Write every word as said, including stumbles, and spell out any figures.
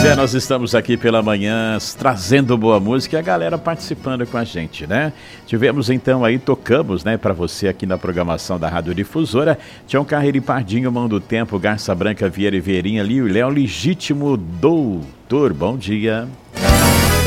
É, nós estamos aqui pela manhã trazendo boa música e a galera participando com a gente, né? Tivemos então aí, tocamos, né, para você aqui na programação da Rádio Difusora, Tião Carreiro e Pardinho, Mão do Tempo, Garça Branca, Vieira e Vieirinha ali, o Léo Legítimo Doutor, bom dia.